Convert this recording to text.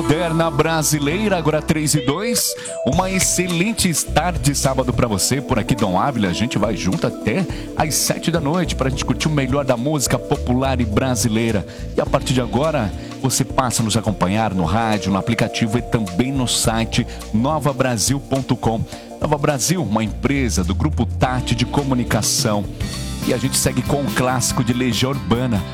Moderna brasileira, agora 3 e 2. Uma excelente tarde de sábado para você. Por aqui, Dom Ávila, a gente vai junto até às 7 da noite para a gente curtir o melhor da música popular e brasileira. E a partir de agora, você passa a nos acompanhar no rádio, no aplicativo e também no site novabrasil.com. Nova Brasil, uma empresa do Grupo Tati de Comunicação. E a gente segue com o clássico de Legião Urbana.